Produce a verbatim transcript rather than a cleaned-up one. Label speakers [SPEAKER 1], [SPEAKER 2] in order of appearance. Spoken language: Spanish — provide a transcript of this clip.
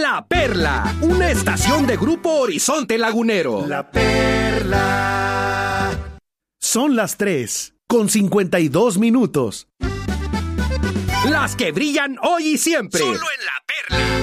[SPEAKER 1] La Perla, una estación de Grupo Horizonte Lagunero.
[SPEAKER 2] La Perla.
[SPEAKER 3] Son las tres, con cincuenta y dos minutos.
[SPEAKER 1] Las que brillan hoy y siempre.
[SPEAKER 4] Solo en La Perla.